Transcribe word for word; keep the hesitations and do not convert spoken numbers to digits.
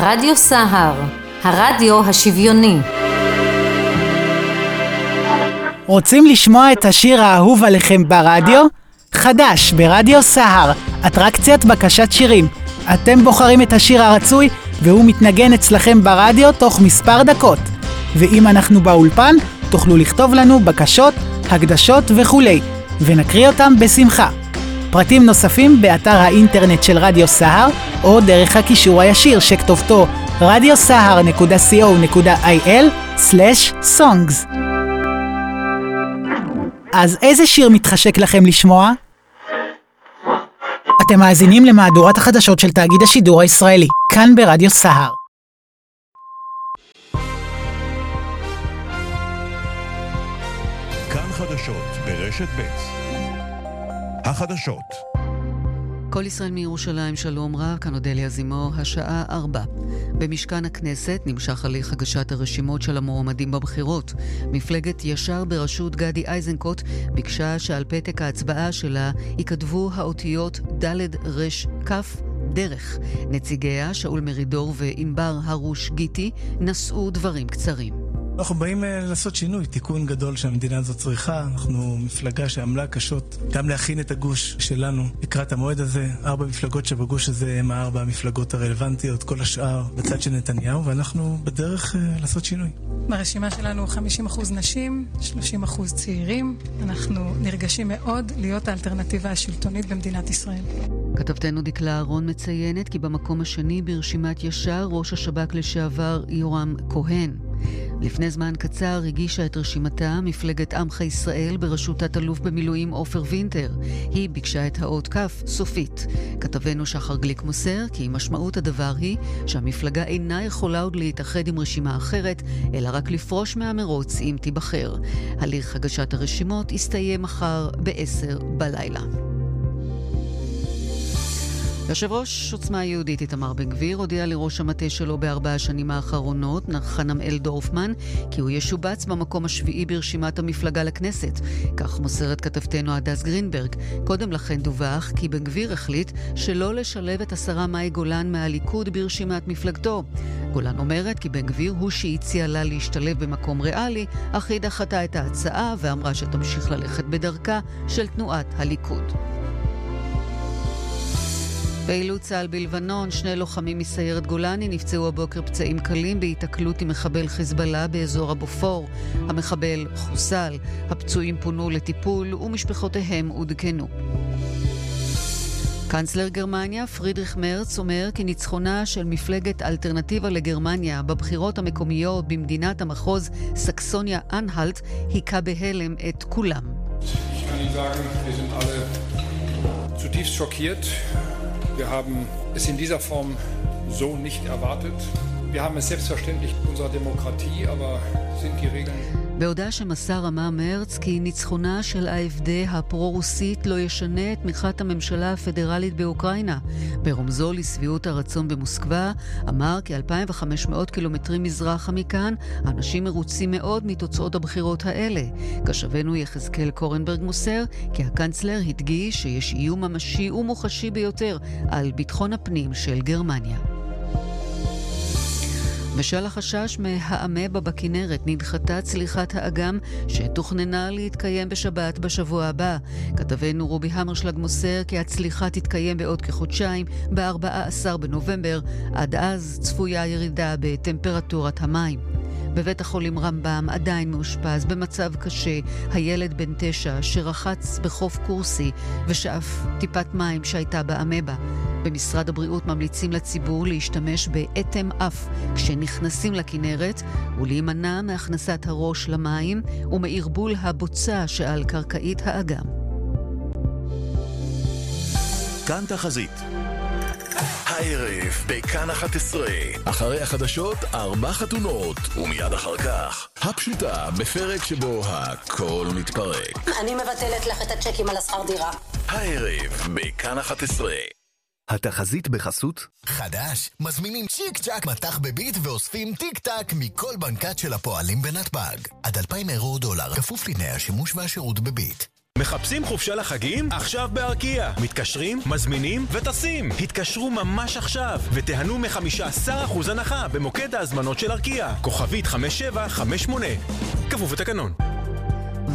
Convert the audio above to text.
רדיו סהר, הרדיו השוויוני. רוצים לשמוע את השיר האהוב עליכם ברדיו? חדש ברדיו סהר, אטרקציית בקשת שירים. אתם בוחרים את השיר הרצוי והוא מתנגן אצלכם ברדיו תוך מספר דקות. ואם אנחנו באולפן, תוכלו לכתוב לנו בקשות, הקדשות וכולי, ונקריא אותם בשמחה. פרטים נוספים באתר האינטרנט של רדיו סהר, או דרך הקישור הישיר שכתובתו רדיו סהר נקודה סי או נקודה איי אל סלש סונגס. אז איזה שיר מתחשק לכם לשמוע? אתם מאזינים למהדורת החדשות של תאגיד השידור הישראלי, כאן ברדיו סהר. כאן חדשות ברשת ב'. החדשות. כל ישראל מירושלים, שלום רב, כאן אודליה זימור, השעה ארבע. במשכן הכנסת נמשך הליך הגשת הרשימות של המועמדים בבחירות. מפלגת ישר בראשות גדי איזנקוט ביקשה שעל פתק ההצבעה שלה ייכתבו האותיות ד' רש כף דרך. נציגיה, שאול מרידור וענבר הרוש גיטי, נשאו דברים קצרים. אנחנו באים לעשות שינוי, תיקון גדול שהמדינה הזאת צריכה. אנחנו מפלגה שעמלה קשות גם להכין את הגוש שלנו לקראת המועד הזה. ארבע מפלגות שבגוש הזה הם הארבע המפלגות הרלוונטיות, כל השאר בצד של נתניהו, ואנחנו בדרך לעשות שינוי. ברשימה שלנו חמישים אחוז נשים, שלושים אחוז צעירים. אנחנו נרגשים מאוד להיות האלטרנטיבה השלטונית במדינת ישראל. כתבתנו דקלה אהרון מציינת כי במקום השני ברשימת ישר ראש השב"כ לשעבר יורם כהן. לפני זמן קצר הגישה את רשימתה מפלגת עמך ישראל בראשות תת-אלוף במילואים עופר וינטר. היא ביקשה את האות כף סופית. כתבנו שחר גליק מוסר כי משמעות הדבר היא שהמפלגה אינה יכולה עוד להתאחד עם רשימה אחרת, אלא רק לפרוש מהמרוץ אם תיבחר. הליך הגשת הרשימות יסתיים מחר בעשר בלילה. יושב ראש עוצמה יהודית איתמר בן גביר הודיע לראש המטה שלו בארבע השנים האחרונות, חנמאל דורפמן, כי הוא ישובץ במקום השביעי ברשימת המפלגה לכנסת. כך מוסרת כתבתנו הדס גרינברג. קודם לכן דווח כי בן גביר החליט שלא לשלב את השרה מאי גולן מהליכוד ברשימת מפלגתו. גולן אומרת כי בן גביר הוא שהציע לה להשתלב במקום ריאלי, אך היא דחתה את ההצעה ואמרה שתמשיך ללכת בדרכה של תנועת הליכוד. פעילות צה"ל בלבנון, שני לוחמים מסיירת גולני נפצעו הבוקר פצעים קלים בהיתקלות עם מחבל חיזבאללה באזור הבופור. המחבל חוסל, הפצועים פונו לטיפול ומשפחותיהם עודכנו. קנצלר גרמניה פרידריך מרץ אומר כי ניצחונה של מפלגת אלטרנטיבה לגרמניה בבחירות המקומיות במדינת המחוז סקסוניה אנהלט היכה בהלם את כולם. Ich kann Ihnen sagen, wir sind alle zutiefst schockiert. Wir haben es in dieser Form so nicht erwartet. Wir haben es selbstverständlich in unserer Demokratie, aber sind die Regeln... בהודעה שמסר אמר מרץ כי ניצחונה של ה-אף די הפרו-רוסית לא ישנה את תמיכת הממשלה הפדרלית באוקראינה. ברומזו לסביעות הרצון במוסקבה אמר כי אלפיים וחמש מאות קילומטרים מזרחה מכאן אנשים מרוצים מאוד מתוצאות הבחירות האלה. כשבנו יחזקאל קורנברג מוסר כי הקנצלר הדגיש שיש איום ממשי ומוחשי ביותר על ביטחון הפנים של גרמניה. בשל החשש מהאמבה בכנרת נדחתה צליחת האגם שתוכננה להתקיים בשבת בשבוע הבא. כתבנו רובי המרשלג מוסר כי הצליחה תתקיים בעוד כחודשיים ב-ארבעה עשר בנובמבר. עד אז צפויה ירידה בטמפרטורת המים. בבית החולים רמב"ם עדיין מאושפז במצב קשה הילד בן תשע שרחץ בחוף קורסי ושאף טיפת מים שהייתה באמבה. במשרד הבריאות ממליצים לציבור להשתמש באטם אף כשנכנסים לכנרת ולהימנע מהכנסת הראש למים ומערבול הבוצה שעל קרקעית האגם. כאן תחזית. הערב בכאן אחת עשרה. אחרי החדשות ארבע חתונות, ומיד אחר כך הפשוטה בפרק שבו הכל מתפרק. אני מבטלת לך את הצ'קים על השכר דירה. הערב בכאן אחת עשרה. התחזית בחסות חדש, מזמינים צ'יק צ'ק מתח בביט ואוספים טיק טק מכל בנקת של הפועלים בנתב"ג. עד אלפיים אירו או דולר, כפוף לתנאי השימוש והשירות בביט. מחפשים חופשה לחגים? עכשיו בארקיע. מתקשרים, מזמינים וטסים. התקשרו ממש עכשיו ותיהנו מ-חמישה עשר אחוז הנחה במוקד ההזמנות של ארקיע. כוכבית חמש שבע חמש שמונה. כפוף לתקנון.